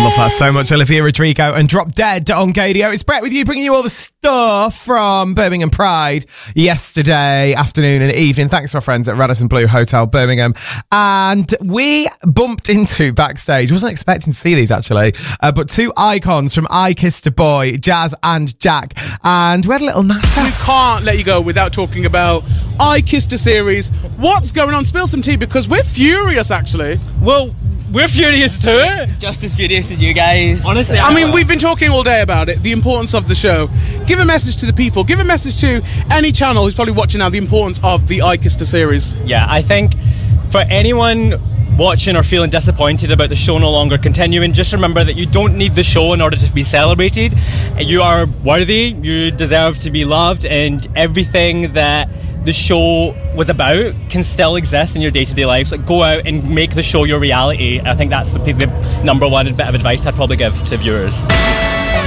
Love that so much. Olivia Rodrigo and Drop Dead on KDO. It's Brett with you, bringing you all the stuff from Birmingham Pride yesterday afternoon and evening. Thanks to our friends at Radisson Blu Hotel Birmingham. And we bumped into backstage, wasn't expecting to see these actually, but two icons from I Kissed a Boy, Jazz and Jack. And we had a little natter. We can't let you go without talking about I Kissed a series. What's going on? Spill some tea, because we're furious actually. Well, we're furious too. Just as furious as you guys. Honestly, I mean, we've been talking all day about it, the importance of the show. Give a message to the people. Give a message to any channel who's probably watching now, the importance of the I Kissed a series. Yeah, I think for anyone watching or feeling disappointed about the show no longer continuing, just remember that you don't need the show in order to be celebrated. You are worthy, you deserve to be loved, and everything that the show was about can still exist in your day-to-day lives. Like, go out and make the show your reality. I think that's the number one bit of advice I'd probably give to viewers.